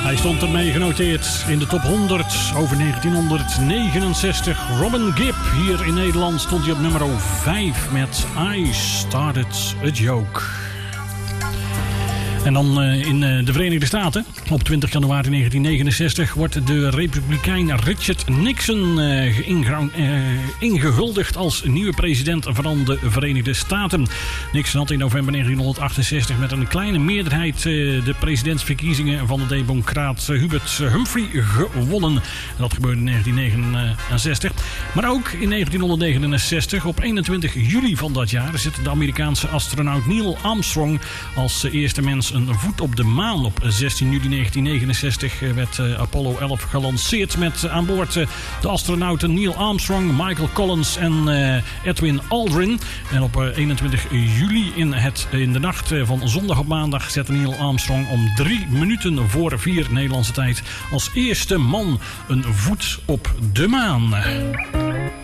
Hij stond ermee genoteerd in de top 100 over 1969. Robin Gibb hier in Nederland stond hij op nummer 5 met I Started a Joke. En dan in de Verenigde Staten, op 20 januari 1969... wordt de republikein Richard Nixon ingehuldigd als nieuwe president van de Verenigde Staten. Nixon had in november 1968 met een kleine meerderheid de presidentsverkiezingen van de democraat Hubert Humphrey gewonnen. En dat gebeurde in 1969. Maar ook in 1969, op 21 juli van dat jaar, zette de Amerikaanse astronaut Neil Armstrong als eerste mens een voet op de maan. Op 16 juli 1969 werd Apollo 11 gelanceerd met aan boord de astronauten Neil Armstrong, Michael Collins en Edwin Aldrin. En op 21 juli in de nacht van zondag op maandag zette Neil Armstrong om 3 minuten voor 4 Nederlandse tijd als eerste man een voet op de maan.